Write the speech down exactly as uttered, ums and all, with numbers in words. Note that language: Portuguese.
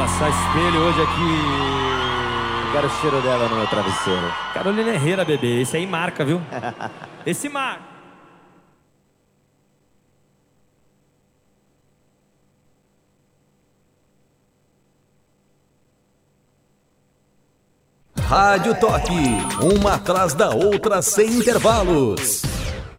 passar espelho hoje aqui. Quero o cheiro dela no meu travesseiro. Carolina Herrera, bebê. Esse aí marca, viu? Esse marca. Rádio Toque, uma atrás da outra sem intervalos.